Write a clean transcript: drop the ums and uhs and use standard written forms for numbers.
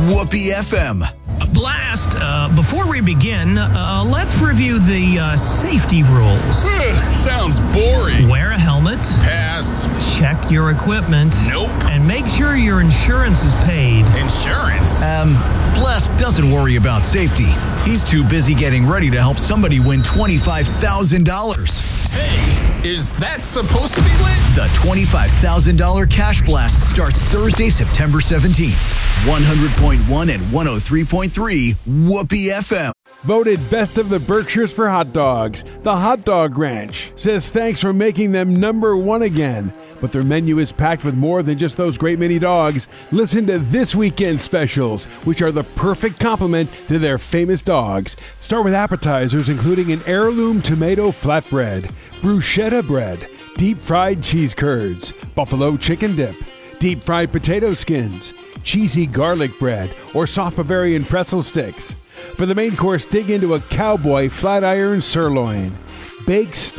Whoopee FM. Blast, before we begin, let's review the safety rules. Sounds boring. Wear a helmet. Pass. Check your equipment. Nope. And make sure your insurance is paid. Insurance? Blast doesn't worry about safety. He's too busy getting ready to help somebody win $25,000. Hey, is that supposed to be lit? The $25,000 Cash Blast starts Thursday, September 17th. 100.1 and 103.3 Whoopee FM. Voted best of the Berkshires for hot dogs, the Hot Dog Ranch says thanks for making them number one again. But their menu is packed with more than just those great mini dogs. Listen to this weekend's specials, which are the perfect complement to their famous dogs. Start with appetizers, including an heirloom tomato flatbread, bruschetta bread, deep-fried cheese curds, buffalo chicken dip, deep-fried potato skins, cheesy garlic bread, or soft Bavarian pretzel sticks. For the main course, dig into a cowboy flat iron sirloin, baked